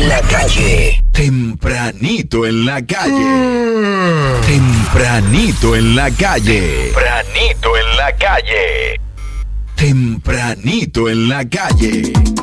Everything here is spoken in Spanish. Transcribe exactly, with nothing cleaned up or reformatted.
la calle. Tempranito en la calle. Tempranito en la calle. Tempranito en la calle. Tempranito en la calle.